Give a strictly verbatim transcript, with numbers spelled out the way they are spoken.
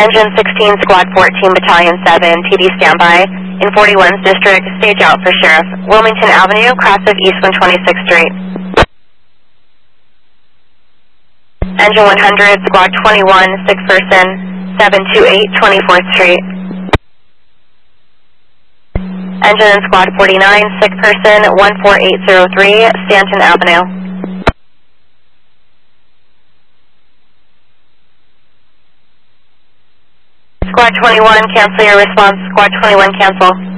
Engine sixteen, Squad fourteen, Battalion seven, T D standby. In forty-one's District, stage out for Sheriff. Wilmington Avenue, cross of East one twenty-sixth Street. Engine one hundred, Squad twenty-one, six person, seven two eight, twenty-fourth Street. Engine in Squad forty-nine, six person, one four eight zero three, Stanton Avenue. Squad twenty-one, cancel your response. Squad twenty-one, cancel.